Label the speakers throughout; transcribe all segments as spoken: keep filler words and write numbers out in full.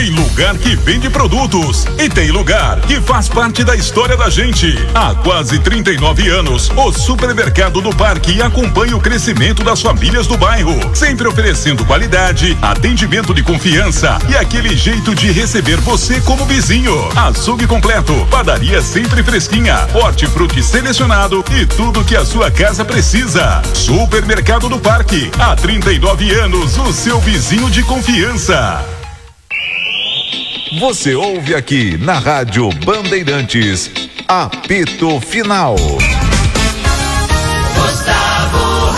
Speaker 1: Tem lugar que vende produtos e tem lugar que faz parte da história da gente. Há quase trinta e nove anos, o Supermercado do Parque acompanha o crescimento das famílias do bairro, sempre oferecendo qualidade, atendimento de confiança e aquele jeito de receber você como vizinho. Açougue completo, padaria sempre fresquinha, hortifruti selecionado e tudo que a sua casa precisa. Supermercado do Parque, há trinta e nove anos, o seu vizinho de confiança.
Speaker 2: Você ouve aqui na Rádio Bandeirantes, apito final.
Speaker 3: Gustavo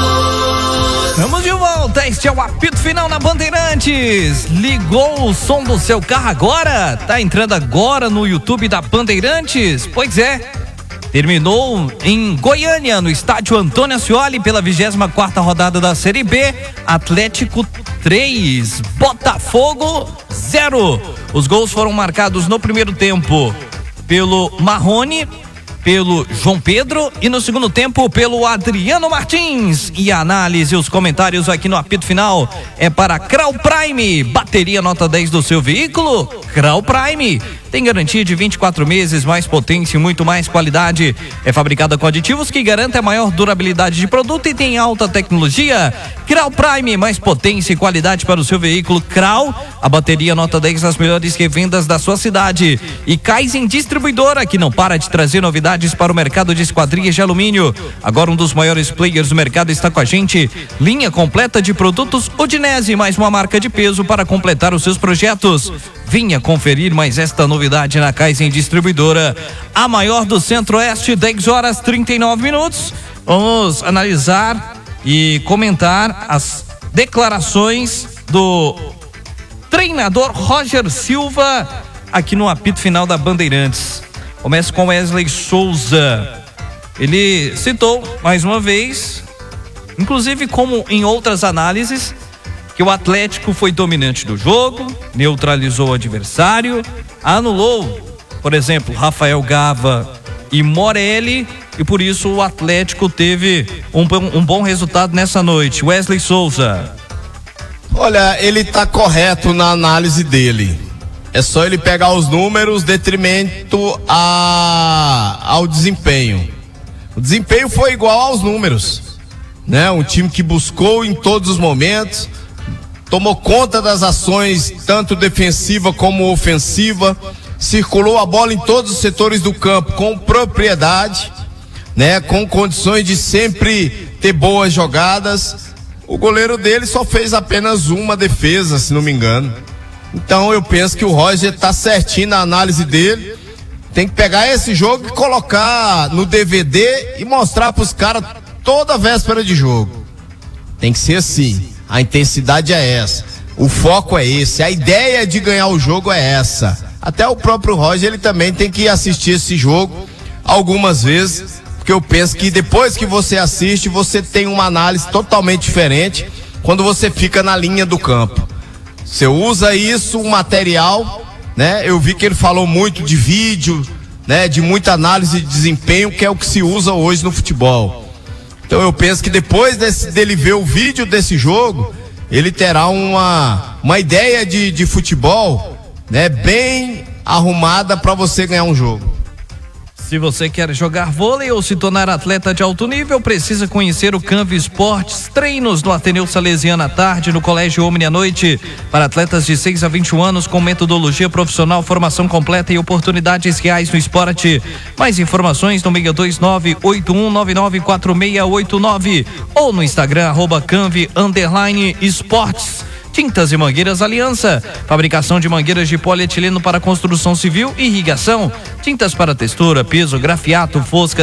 Speaker 3: Ramos.
Speaker 4: Estamos de volta, este é o apito final na Bandeirantes. Ligou o som do seu carro agora? Tá entrando agora no YouTube da Bandeirantes? Pois é. Terminou em Goiânia, no estádio Antônio Ascioli, pela vigésima quarta rodada da Série B. Atlético três, Botafogo zero. Os gols foram marcados no primeiro tempo pelo Marrone, pelo João Pedro e no segundo tempo pelo Adriano Martins. E a análise e os comentários aqui no apito final é para Crau Prime. Bateria nota dez do seu veículo? Crau Prime. Tem garantia de vinte e quatro meses, mais potência e muito mais qualidade. É fabricada com aditivos que garantem a maior durabilidade de produto e tem alta tecnologia. Crau Prime, mais potência e qualidade para o seu veículo. Crau, a bateria nota dez nas melhores revendas da sua cidade. E Kaizen Distribuidora, que não para de trazer novidades para o mercado de esquadrias de alumínio. Agora um dos maiores players do mercado está com a gente. Linha completa de produtos Udinese, mais uma marca de peso para completar os seus projetos. Vinha conferir mais esta novidade na Kaizen Distribuidora, a maior do Centro-Oeste, dez horas trinta e nove minutos. Vamos analisar e comentar as declarações do treinador Roger Silva aqui no apito final da Bandeirantes. Começa com Wesley Souza. Ele citou mais uma vez, inclusive como em outras análises, que o Atlético foi dominante do jogo, neutralizou o adversário, anulou, por exemplo, Rafael Gava e Morelli, e por isso o Atlético teve um, um bom resultado nessa noite. Wesley Souza.
Speaker 5: Olha, ele tá correto na análise dele. É só ele pegar os números detrimento a, ao desempenho. O desempenho foi igual aos números, né? Um time que buscou em todos os momentos, tomou conta das ações, tanto defensiva como ofensiva, circulou a bola em todos os setores do campo com propriedade, né? Com condições de sempre ter boas jogadas. O goleiro dele só fez apenas uma defesa, se não me engano. Então eu penso que o Roger tá certinho na análise dele. Tem que pegar esse jogo e colocar no D V D e mostrar pros caras toda a véspera de jogo. Tem que ser assim. A intensidade é essa, o foco é esse, a ideia de ganhar o jogo é essa. Até o próprio Roger, ele também tem que assistir esse jogo algumas vezes, porque eu penso que depois que você assiste, você tem uma análise totalmente diferente quando você fica na linha do campo. Você usa isso, um material, né? Eu vi que ele falou muito de vídeo, né? De muita análise de desempenho, que é o que se usa hoje no futebol. Então eu penso que depois desse, dele ver o vídeo desse jogo, ele terá uma, uma ideia de, de futebol, né, bem arrumada para você ganhar um jogo.
Speaker 4: Se você quer jogar vôlei ou se tornar atleta de alto nível, precisa conhecer o Canvi Esportes. Treinos no Ateneu Salesiano à tarde, no Colégio Omni à noite, para atletas de seis a vinte e um anos com metodologia profissional, formação completa e oportunidades reais no esporte. Mais informações no seis dois nove, oito um nove nove, quatro seis oito nove ou no Instagram arroba Canvi underline esportes. Tintas e Mangueiras Aliança, fabricação de mangueiras de polietileno para construção civil e irrigação, tintas para textura, piso, grafiato, fosca,